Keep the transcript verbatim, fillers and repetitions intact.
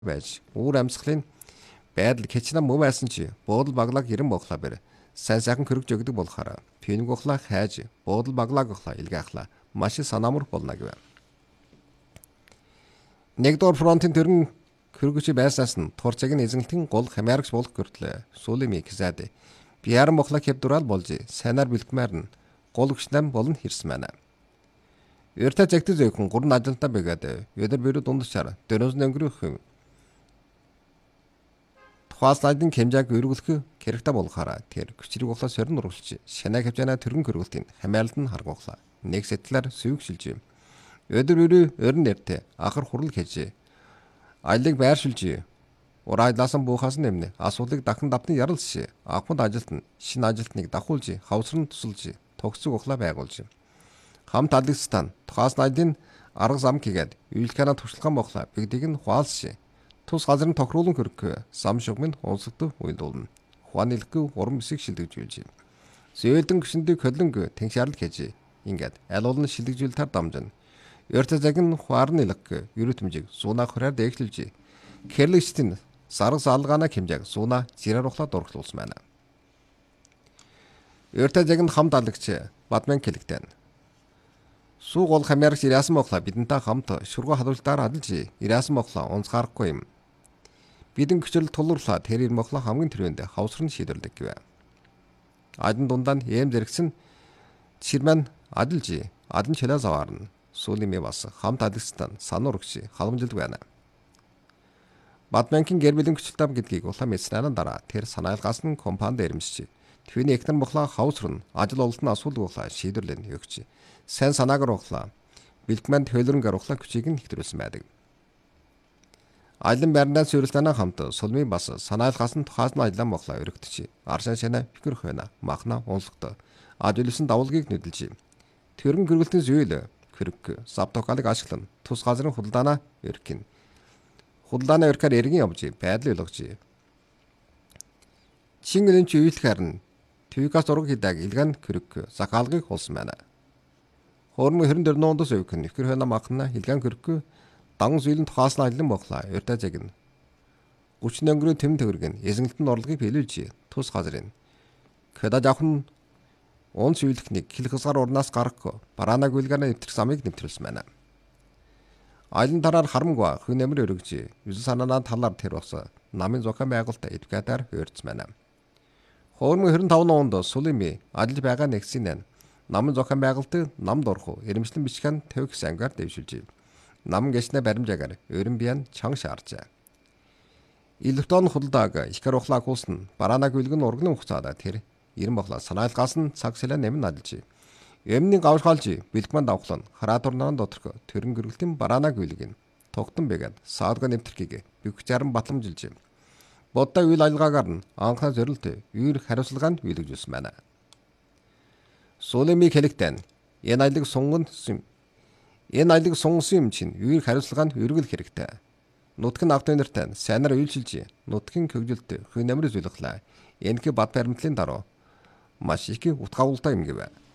байж уур амьсгалын байдал хичнээн муу байсан чи буудал баглаг ирэн бохлаа бэр сайн сайхан хөргөж өгдөг болохоор пинг ухлаа хайж буудал баглаг ухлаа илгээхлаа маш санаамар болно гэв. Нэгдүгээр фронтын төрн хөргөж байсаас нь турцыг нь эзэнтэн гол хамаарагч болох гөртлөө сүүлэмий гэзээд биаран бохлаа хэвдурал болж сайнаар бэлтгэмээр нь гол гүчнэм болон хэрсэн байна. Өртө зэгтэй зөөхөн гурван ажилтаа бэгээд өдөр бэрүү дундчаар дөрөс өнгөрөх тухайлдын хэмжээг өргөлөх хэрэгтэй болохоор тэр хүчрэг ухлаа сорин урагшиж шанаа хэмжээний төргөн хөргөлтийн хамаалд нь харгууллаа. Нэг сэтгэлээр сүйгшилж өдөр бэрүү өрн нэртэй ахар хурал хийж аялыг байршилж урайлаасан буухаас нэмнэ асуудлыг дахин давтан ярилж ахмад ажилт нь шинэ ажилтныг давхуулж хавсран тусалж тогтцог ухлаа байгуулж хамт алагстан тухаас найдын арга зам хийгээд үйлхэнэ туршлаган бохлаа бигдийг нь хуалж тус газрын тохируулан хөрөх зам шугмын унсагд уйлдуулна хуанилгүй урам бисиг шилдэгжүүлж зөөлдөн гүшиндийг хөлөнг тэнхшаарлаг хийж ингээд аль олон шилдэгжүүл тар дамжна өртө цаг нь хуарны илэг ерөтмжиг сууна хураар дэглэлж гэрлэгчтэн сарга салгаана хэмжээг сууна зирээр ухлаа дурглуулсан байна. Өртө цаг нь хамт алагч бадман хэлэгтэн суу гол хамаарч ирээсэн мохлаа бидэнтэй хамт шургуу хадвалтаар адилж ирээсэн мохлаа унцгаарахгүй юм. Бидэн хүчрэл тулуурлаа тэр ир мохлоо хамгийн түрүүнд хавсрын шийдвэрлэдэг гэв. Адин дундаа нь эм зэрэгсэн ширмэн адилж адин чөлөөс аваарна. Сүүлимээ бас хамт алагчтан сануурагч халамжилдаг байна. Бадманкин гэр бүлийн хүчлэлтэв гэдгийг улаан мэдснээр дараа тэр санаалгаас нь компанид ирэмсч түүний эхнэр мохлоо хавсрын ажил ололтын асуудал улаан шийдвэрлэн өгч сайн санаагаар ухлаа бэлтгэмэнд хөөлрөнгөр ухлаа хүчийг нь хэвтрүүлсэн байдаг. Аялан байрнаа суурилтанаа хамт сулмын бас санаалгаас нь тухаас нь аялан мохлоо өргөтч аршаа шанаа фикэрх байна махна унслагт ажиулсан давалгийг нүдэлж тэрэн гэргэлтэн зөөл хөрөг савтокалыг ашиглан тус газрын худалдаанаа өргөн худалдаанаа өргөхөр эргэн явж байдал ойлгож Шингэлийн чийлэхээр нь твигас ураг хийдэг илгэн хөрөг сакалгыг хулсан байна. Хормын хэрэн дээр нуундас өвөх нь ихэр хана махна илгэн хөрөг дан зүйлэн тухаасна алин боглаа өртөө загна. гучин өнгөрийн тэм төгөргөн эзэнгэлтэн орлогыг биелүүлж тус газрын кэда жавхан он сүйлекнийг хилхсгаар урнаас гарах бараанаг үлгэрнэ нэвтрэх замыг нэвтрүүлсэн байна. Айлын тараар харамгүй хүн нэмэр өргөж юус санаанаа талаар тэр бас намын зохион байгуулалт эдвокатаар хуурдсан байна. Хормын хэрэн тавны онд сулими ажил байгаа нэгсийн нь намын зохион байгуулалт намд орох ирэмжлэн бичгэн тавих сангаар дэвшүүлж нам гэснэ баримжаагаар өрөн биян чанга шаарчаа. Илвтон худалдааг ихэр ухлаа гуусна бараанаг үлгэн урганы хугацаада тэр ирэн боглоо санаалгаас нь цаг сэлэн нэмэн адилж эмний гавшгаалж бэлгмэн давхлан хараатурнан доторх төрөн гэргэлтэн бараанаг үлгэн тогтон бэгэд саадга нэвтрхийг бигчаран батламжилж бодтой үйл ажиллагаагаар нь анхаа зорилт үер хариуцлагаанд биелэгжүүлсэн байна. Сулеми хэлэгтэн энэ аялыг сунган юм энэ аялыг сунгасан юм чинь үер хариуцлагаанд өргөл хэрэгтэй. Нутгийн авто нэртэн сайнаар үйлчилж нутгийн хөгжилт хүн амир зүйлглаа. Энэхүү бат баримтлалын дараа маш их утгаагуултай юм гэв.